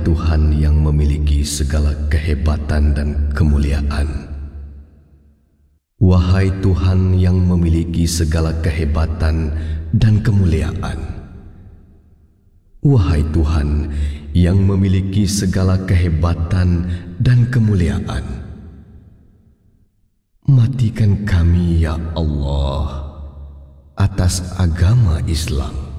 Tuhan yang memiliki segala kehebatan dan kemuliaan. Wahai Tuhan yang memiliki segala kehebatan dan kemuliaan. Wahai Tuhan yang memiliki segala kehebatan dan kemuliaan. Matikan kami ya Allah atas agama Islam.